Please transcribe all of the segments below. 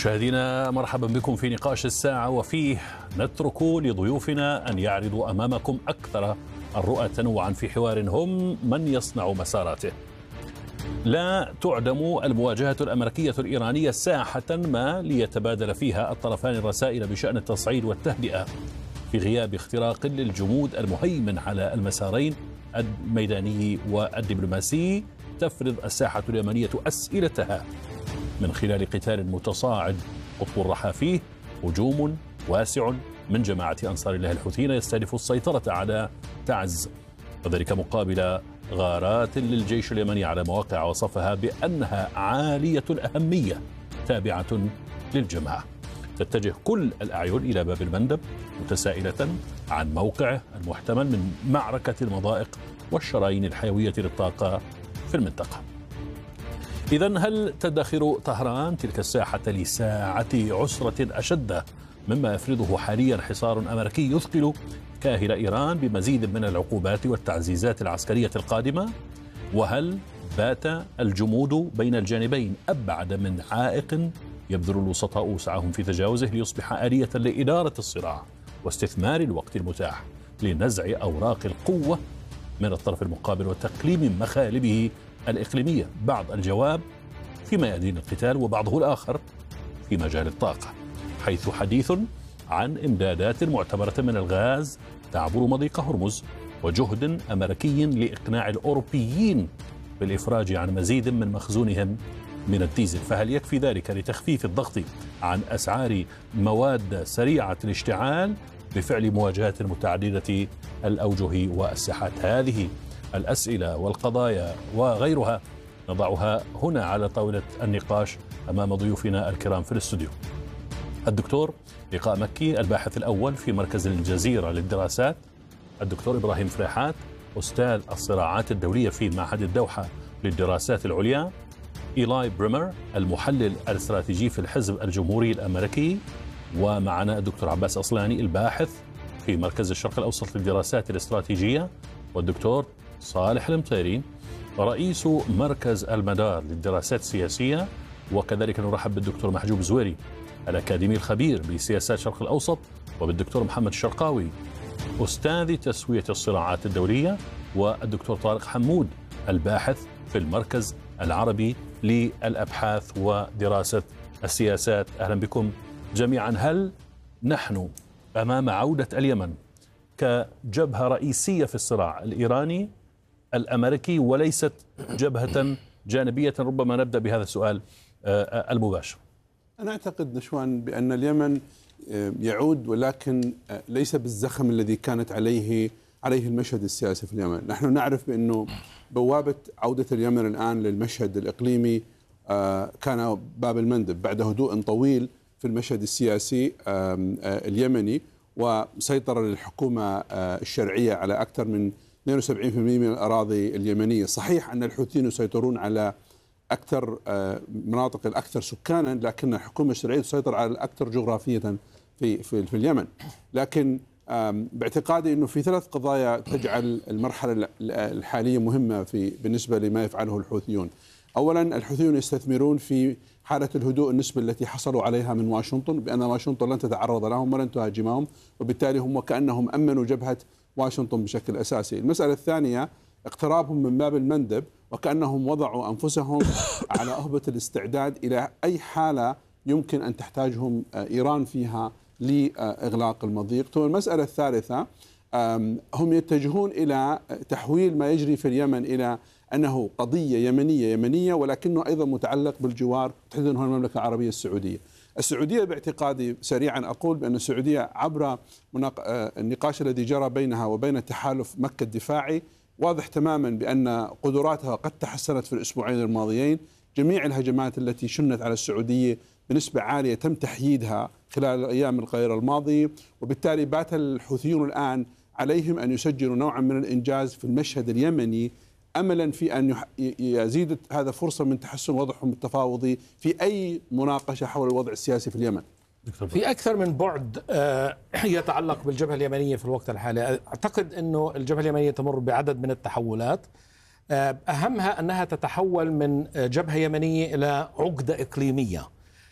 مشاهدينا مرحبا بكم في نقاش الساعة، وفيه نترك لضيوفنا أن يعرضوا أمامكم أكثر الرؤى تنوعا في حوار هم من يصنع مساراته. لا تعدم المواجهة الأمريكية الإيرانية ساحة ما ليتبادل فيها الطرفان الرسائل بشأن التصعيد والتهدئة في غياب اختراق للجمود المهيمن على المسارين الميداني والدبلوماسي. تفرض الساحة اليمنية أسئلتها من خلال قتال متصاعد قطب الرحى فيه هجوم واسع من جماعة أنصار الله الحوثيين يستهدف السيطرة على تعز، وذلك مقابل غارات للجيش اليمني على مواقع وصفها بأنها عالية الأهمية تابعة للجماعة. تتجه كل الأعين إلى باب المندب متسائلة عن موقعه المحتمل من معركة المضائق والشرايين الحيوية للطاقة في المنطقة. إذن هل تدخر طهران تلك الساحة لساعة عسرة أشد مما يفرضه حاليا حصار أمريكي يثقل كاهل إيران بمزيد من العقوبات والتعزيزات العسكرية القادمة؟ وهل بات الجمود بين الجانبين أبعد من عائق يبذل الوسطاء وسعهم في تجاوزه ليصبح آلية لإدارة الصراع واستثمار الوقت المتاح لنزع أوراق القوة من الطرف المقابل وتقليم مخالبه الإقليمية؟ بعض الجواب في ميادين القتال وبعضه الآخر في مجال الطاقة، حيث حديث عن إمدادات معتبرة من الغاز تعبر مضيق هرمز وجهد أمريكي لإقناع الأوروبيين بالإفراج عن مزيد من مخزونهم من الديزل. فهل يكفي ذلك لتخفيف الضغط عن أسعار مواد سريعة الاشتعال بفعل مواجهات متعددة الأوجه والساحات؟ هذه الأسئلة والقضايا وغيرها نضعها هنا على طاولة النقاش أمام ضيوفنا الكرام في الاستوديو. الدكتور لقاء مكي الباحث الأول في مركز الجزيرة للدراسات، الدكتور إبراهيم فريحات أستاذ الصراعات الدولية في معهد الدوحة للدراسات العليا، إيلاي بريمر المحلل الاستراتيجي في الحزب الجمهوري الأمريكي، ومعنا الدكتور عباس أصلاني الباحث في مركز الشرق الأوسط للدراسات الاستراتيجية، والدكتور صالح المطيري رئيس مركز المدار للدراسات السياسية، وكذلك نرحب بالدكتور محجوب زويري الأكاديمي الخبير بسياسات الشرق الأوسط، وبالدكتور محمد الشرقاوي أستاذ تسوية الصراعات الدولية، والدكتور طارق حمود الباحث في المركز العربي للأبحاث ودراسة السياسات. أهلا بكم جميعا. هل نحن أمام عودة اليمن كجبهة رئيسية في الصراع الإيراني الأمريكي وليست جبهة جانبية؟ ربما نبدأ بهذا السؤال المباشر. أنا أعتقد نشوان بأن اليمن يعود، ولكن ليس بالزخم الذي كانت عليه المشهد السياسي في اليمن. نحن نعرف بأنه بوابة عودة اليمن الآن للمشهد الإقليمي كان باب المندب بعد هدوء طويل في المشهد السياسي اليمني، وسيطرة للحكومة الشرعية على أكثر من 72% من الأراضي اليمنية. صحيح أن الحوثيين يسيطرون على أكثر مناطق الأكثر سكانا، لكن الحكومة الشرعية تسيطر على الأكثر جغرافية في اليمن. لكن باعتقادي أنه في ثلاث قضايا تجعل المرحلة الحالية مهمة بالنسبة لما يفعله الحوثيون. أولا، الحوثيون يستثمرون في حالة الهدوء النسبي التي حصلوا عليها من واشنطن، بأن واشنطن لن تتعرض لهم ولن تهاجمهم، وبالتالي هم وكأنهم أمنوا جبهة واشنطن بشكل أساسي. المسألة الثانية، اقترابهم من باب المندب، وكأنهم وضعوا أنفسهم على أهبة الاستعداد إلى أي حالة يمكن أن تحتاجهم إيران فيها لإغلاق المضيق. ثم المسألة الثالثة، هم يتجهون إلى تحويل ما يجري في اليمن إلى أنه قضية يمنية، ولكنه أيضا متعلق بالجوار، تحديدا هو المملكة العربية السعودية. السعودية باعتقادي سريعا أقول بأن السعودية عبر النقاش الذي جرى بينها وبين تحالف مكة الدفاعي واضح تماما بأن قدراتها قد تحسنت في الأسبوعين الماضيين. جميع الهجمات التي شنت على السعودية بنسبة عالية تم تحييدها خلال الأيام القليلة الماضية، وبالتالي بات الحوثيون الآن عليهم أن يسجلوا نوعا من الإنجاز في المشهد اليمني، أملا في أن يزيد هذا فرصة من تحسن وضعهم التفاوضي في أي مناقشة حول الوضع السياسي في اليمن. في أكثر من بعد يتعلق بالجبهة اليمنية في الوقت الحالي. أعتقد أنه الجبهة اليمنية تمر بعدد من التحولات، أهمها أنها تتحول من جبهة يمنية إلى عقدة إقليمية.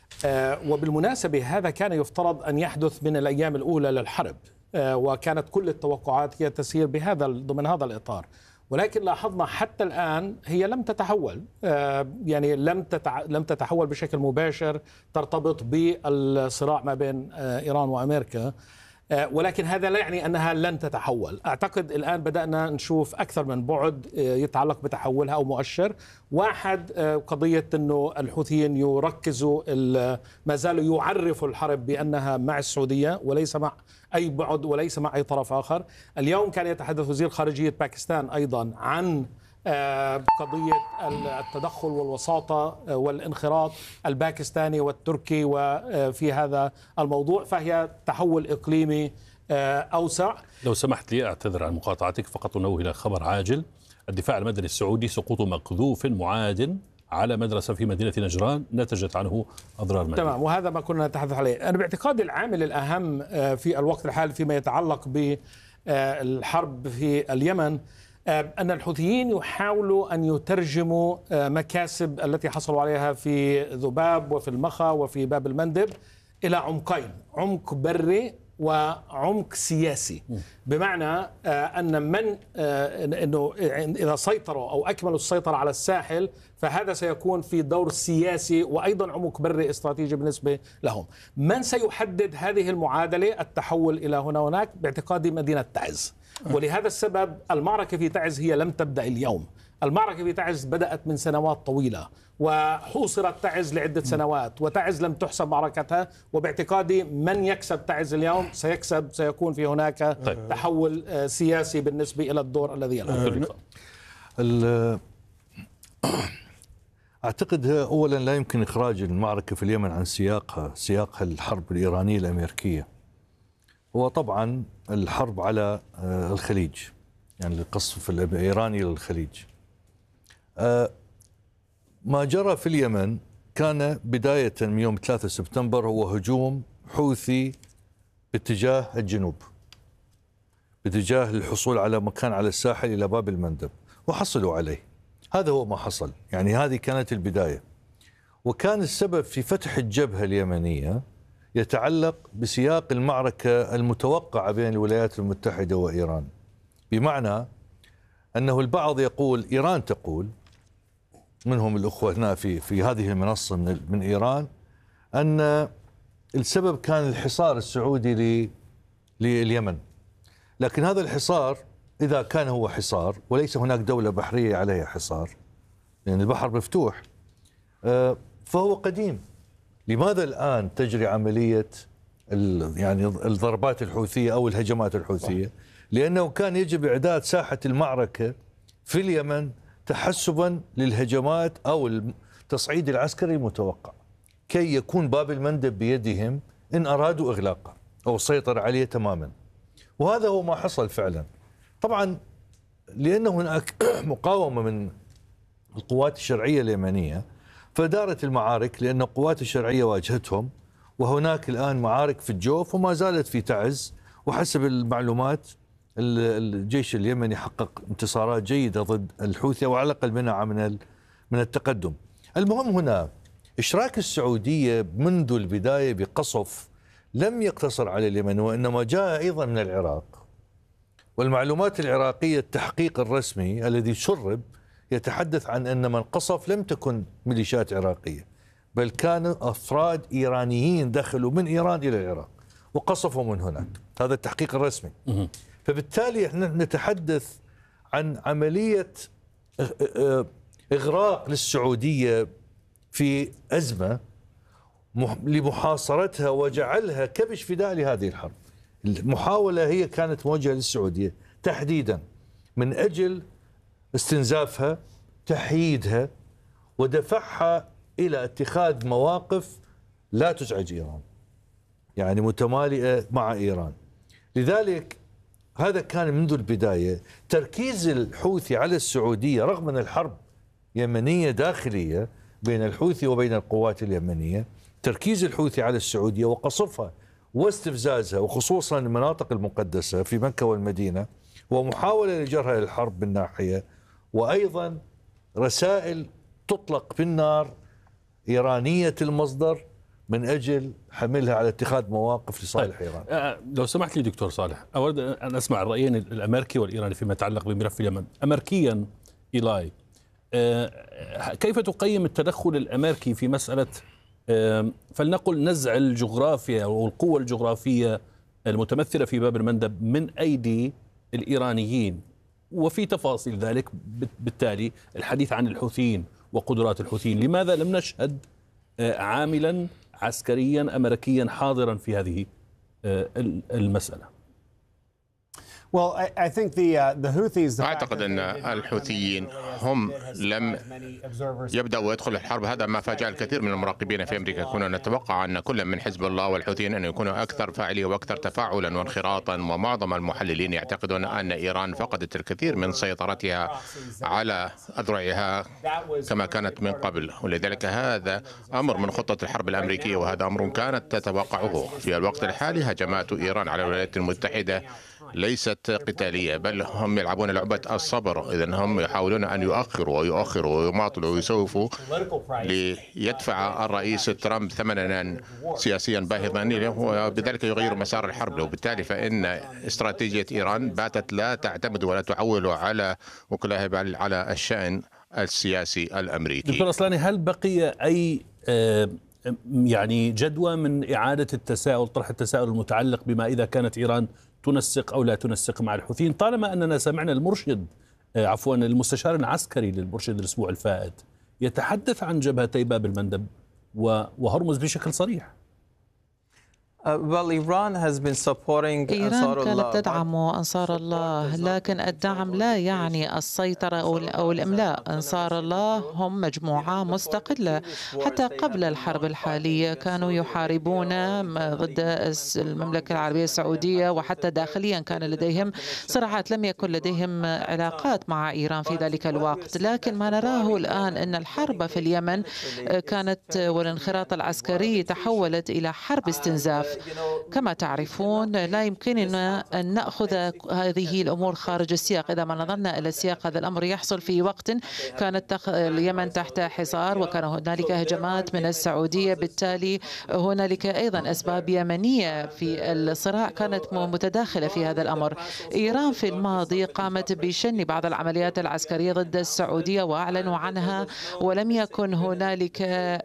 وبالمناسبة هذا كان يفترض أن يحدث من الأيام الأولى للحرب، وكانت كل التوقعات هي تسير ضمن هذا الإطار. ولكن لاحظنا حتى الآن هي لم تتحول، يعني لم تتحول بشكل مباشر ترتبط بالصراع ما بين إيران وأمريكا، ولكن هذا لا يعني أنها لن تتحول. أعتقد الآن بدأنا نشوف أكثر من بعد يتعلق بتحولها أو مؤشر واحد. قضية أنه الحوثيين يركزوا ما زالوا يعرفوا الحرب بأنها مع السعودية وليس مع أي بعد وليس مع أي طرف آخر. اليوم كان يتحدث وزير خارجية باكستان أيضا عن قضية التدخل والوساطة والانخراط الباكستاني والتركي وفي هذا الموضوع، فهي تحول إقليمي أوسع. لو سمحت لي أعتذر عن مقاطعتك، فقط أنوه إلى خبر عاجل. الدفاع المدني السعودي سقوط مقذوف معاد على مدرسة في مدينة نجران نتجت عنه أضرار مادية. تمام، وهذا ما كنا نتحدث عليه. أنا باعتقادي العامل الأهم في الوقت الحالي فيما يتعلق بالحرب في اليمن أن الحوثيين يحاولوا أن يترجموا مكاسب التي حصلوا عليها في ذباب وفي المخا وفي باب المندب إلى عمقين: عمق بري وعمق سياسي. بمعنى أن أنه إذا سيطروا أو أكملوا السيطرة على الساحل فهذا سيكون في دور سياسي وأيضا عمق بري استراتيجي بالنسبة لهم. من سيحدد هذه المعادلة التحول إلى هنا وهناك؟ باعتقادي مدينة تعز. ولهذا السبب المعركة في تعز هي لم تبدأ اليوم. المعركة في تعز بدأت من سنوات طويلة، وحوصرت تعز لعدة سنوات، وتعز لم تحسب معركتها. وباعتقادي من يكسب تعز اليوم سيكون في هناك تحول سياسي بالنسبة إلى الدور الذي يلعبه. أعتقد أولا لا يمكن إخراج المعركة في اليمن عن سياقها الحرب الإيرانية الأمريكية. هو طبعا الحرب على الخليج، يعني القصف الإيراني للخليج. ما جرى في اليمن كان بداية من يوم 3 سبتمبر هو هجوم حوثي باتجاه الجنوب، باتجاه الحصول على مكان على الساحل إلى باب المندب، وحصلوا عليه. هذا هو ما حصل، يعني هذه كانت البداية. وكان السبب في فتح الجبهة اليمنية يتعلق بسياق المعركة المتوقعة بين الولايات المتحدة وإيران، بمعنى أنه البعض يقول، إيران تقول، منهم الأخوة هنا في هذه المنصة من إيران، أن السبب كان الحصار السعودي لليمن. لكن هذا الحصار إذا كان هو حصار وليس هناك دولة بحرية عليها حصار، لأن البحر مفتوح، فهو قديم. لماذا الآن تجري عملية يعني الضربات الحوثية أو الهجمات الحوثية؟ لأنه كان يجب إعداد ساحة المعركة في اليمن تحسبا للهجمات أو التصعيد العسكري المتوقع، كي يكون باب المندب بيدهم إن أرادوا إغلاقه أو السيطرة عليه تماما. وهذا هو ما حصل فعلا. طبعا لأنه هناك مقاومة من القوات الشرعية اليمنية فدارت المعارك، لأن القوات الشرعية واجهتهم، وهناك الآن معارك في الجوف وما زالت في تعز. وحسب المعلومات الجيش اليمني حقق انتصارات جيدة ضد الحوثي، وعلى الأقل منع من التقدم. المهم هنا إشراك السعودية منذ البداية بقصف لم يقتصر على اليمن، وإنما جاء أيضا من العراق. والمعلومات العراقية التحقيق الرسمي الذي سرب يتحدث عن أن من قصف لم تكن ميليشيات عراقية، بل كانوا أفراد إيرانيين دخلوا من إيران إلى العراق وقصفوا من هناك. هذا التحقيق الرسمي. فبالتالي احنا نتحدث عن عملية إغراق للسعودية في أزمة لمحاصرتها وجعلها كبش فداء لهذه الحرب. المحاولة هي كانت موجهة للسعودية تحديدا من أجل استنزافها، تحييدها، ودفعها إلى اتخاذ مواقف لا تزعج إيران، يعني متمالئة مع إيران. لذلك هذا كان منذ البداية تركيز الحوثي على السعودية، رغم أن الحرب يمنية داخلية بين الحوثي وبين القوات اليمنية. تركيز الحوثي على السعودية وقصفها واستفزازها، وخصوصا المناطق المقدسة في مكة والمدينة، ومحاولة لجرها للحرب من ناحية، وأيضا رسائل تطلق بالنار إيرانية المصدر من أجل حملها على اتخاذ مواقف لصالح إيران. لو سمحت لي دكتور صالح، أود أن أسمع الرأيين الأمريكي والإيراني فيما يتعلق بملف اليمن. أمريكيا إيلاي، كيف تقيم التدخل الأمريكي في مسألة فلنقل نزع الجغرافيا والقوة الجغرافية المتمثلة في باب المندب من أيدي الإيرانيين، وفي تفاصيل ذلك بالتالي الحديث عن الحوثيين وقدرات الحوثيين؟ لماذا لم نشهد عاملا عسكريا أمريكيا حاضرا في هذه المسألة؟ أعتقد أن الحوثيين هم لم يبدأوا يدخلوا الحرب. هذا ما فاجأ الكثير من المراقبين في أمريكا. كنا نتوقع أن كل من حزب الله والحوثيين أن يكونوا أكثر فاعلية وأكثر تفاعلا وانخراطا، ومعظم المحللين يعتقدون أن إيران فقدت الكثير من سيطرتها على أذرعها كما كانت من قبل، ولذلك هذا أمر من خطة الحرب الأمريكية، وهذا أمر كانت تتوقعه. في الوقت الحالي هجمات إيران على الولايات المتحدة ليست قتالية، بل هم يلعبون لعبة الصبر. إذن هم يحاولون أن يؤخروا ويماطلوا ويسوفوا ليدفع الرئيس ترامب ثمنا سياسيا باهظا، وبذلك يغير مسار الحرب. وبالتالي فإن استراتيجية إيران باتت لا تعتمد ولا تعول على وكلها بل على الشأن السياسي الأمريكي. دكتور أصلاني، هل بقي أي يعني جدوى من إعادة التساؤل، طرح التساؤل المتعلق بما إذا كانت إيران تنسق أو لا تنسق مع الحوثيين، طالما أننا سمعنا المستشار العسكري للمرشد الأسبوع الفائت يتحدث عن جبهتي باب المندب وهرمز بشكل صريح؟ إيران كانت تدعم أنصار الله، لكن الدعم لا يعني السيطرة أو الإملاء. أنصار الله هم مجموعة مستقلة. حتى قبل الحرب الحالية كانوا يحاربون ضد المملكة العربية السعودية، وحتى داخليا كان لديهم صراعات، لم يكن لديهم علاقات مع إيران في ذلك الوقت. لكن ما نراه الآن أن الحرب في اليمن كانت والانخراط العسكري تحولت إلى حرب استنزاف. كما تعرفون لا يمكننا أن نأخذ هذه الأمور خارج السياق. إذا ما نظرنا إلى السياق، هذا الأمر يحصل في وقت كانت اليمن تحت حصار وكان هنالك هجمات من السعودية، بالتالي هنالك أيضا أسباب يمنية في الصراع كانت متداخلة في هذا الأمر. إيران في الماضي قامت بشن بعض العمليات العسكرية ضد السعودية وأعلنوا عنها، ولم يكن هنالك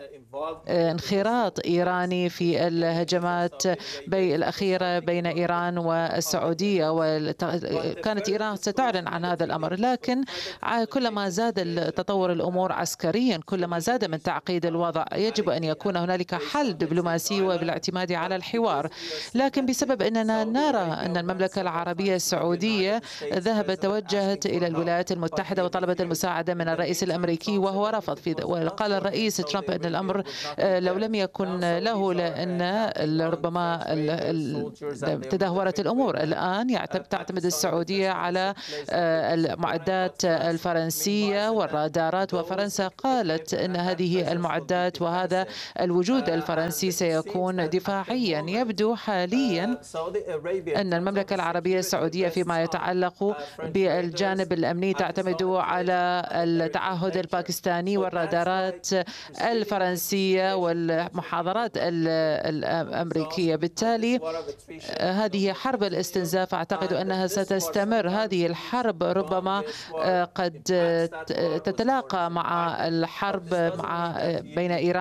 انخراط إيراني في الهجمات الأخيرة بين إيران والسعودية، وكانت إيران ستعلن عن هذا الأمر. لكن كلما زاد تطور الأمور عسكريا كلما زاد من تعقيد الوضع. يجب أن يكون هنالك حل دبلوماسي وبالاعتماد على الحوار، لكن بسبب أننا نرى أن المملكة العربية السعودية توجهت إلى الولايات المتحدة وطلبت المساعدة من الرئيس الأمريكي وهو رفض. وقال الرئيس ترامب أن الأمر لو لم يكن له لأن ربما تدهورت الأمور. الآن تعتمد السعودية على المعدات الفرنسية والرادارات، وفرنسا قالت أن هذه المعدات وهذا الوجود الفرنسي سيكون دفاعيا. يبدو حاليا أن المملكة العربية السعودية فيما يتعلق بالجانب الأمني تعتمد على التعهد الباكستاني والرادارات الفرنسية والمحاضرات الأمريكية. بالتالي هذه حرب الاستنزاف أعتقد أنها ستستمر. هذه الحرب ربما قد تتلاقى مع الحرب بين إيران